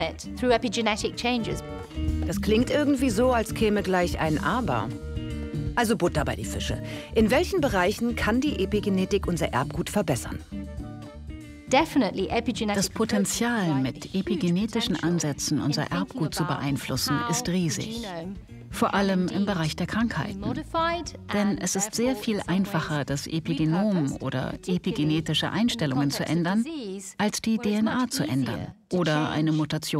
Das klingt irgendwie so, als käme gleich ein Aber. Also Butter bei die Fische. In welchen Bereichen kann die Epigenetik unser Erbgut verbessern? Das Potenzial, mit epigenetischen Ansätzen unser Erbgut zu beeinflussen, ist riesig. Vor allem im Bereich der Krankheiten. Denn es ist sehr viel einfacher, das Epigenom oder epigenetische Einstellungen zu ändern, als die DNA zu ändern oder eine Mutation